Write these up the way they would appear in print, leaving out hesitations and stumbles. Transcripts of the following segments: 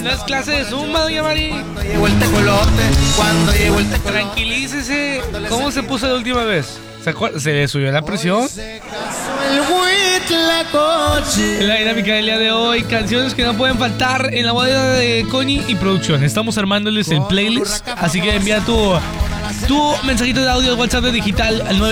No es clase de zumba, doña Mari. Cuando llegó el tecolote, cuando llegó el tecolote. Tranquilícese. ¿Cómo se puso la última vez? ¿Se le subió la presión? En la dinámica del día de hoy, canciones que no pueden faltar en la bodega de Connie y producción. Estamos armándoles el playlist, así que envía tu mensajito de audio al WhatsApp de Digital al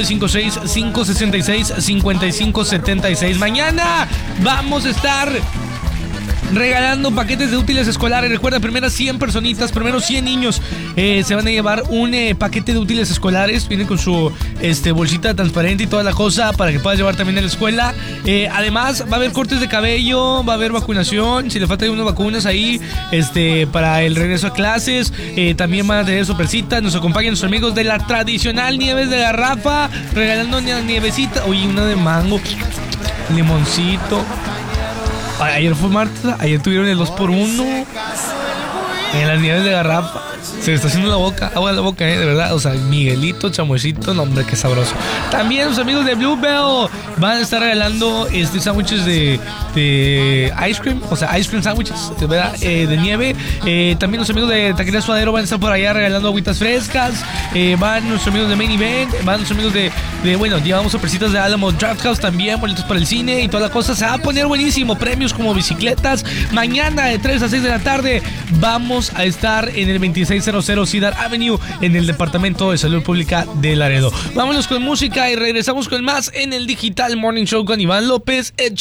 956-566-5576. Mañana vamos a estar regalando paquetes de útiles escolares. Recuerda, primeros 100 personitas, primeros 100 niños se van a llevar un paquete de útiles escolares. Viene con su bolsita transparente y toda la cosa para que puedas llevar también a la escuela. Además, va a haber cortes de cabello, va a haber vacunación. Si le faltan unas vacunas ahí para el regreso a clases, también van a tener sorpresitas. Nos acompañan los amigos de la tradicional Nieves de Garrafa, regalando una nievecita. Oye, una de mango, limoncito. Ayer fue martes, ayer tuvieron el 2x1 en las Nieves de Garrafa. Se le está haciendo agua en la boca, de verdad. O sea, Miguelito, chamoycito, no, hombre, qué sabroso. También los amigos de Bluebell van a estar regalando sándwiches de ice cream, o sea, ice cream sándwiches, ¿verdad? De nieve. También los amigos de Taquería Suadero van a estar por allá regalando agüitas frescas. Van nuestros amigos de Main Event, van los amigos bueno, llevamos sorpresitas de Alamo Drafthouse también, boletos para el cine y toda la cosa. Se va a poner buenísimo, premios como bicicletas. Mañana de 3 a 6 de la tarde vamos a estar en el 2600 Cedar Avenue en el Departamento de Salud Pública de Laredo. Vámonos con música y regresamos con más en el Digital Morning Show con Iván López.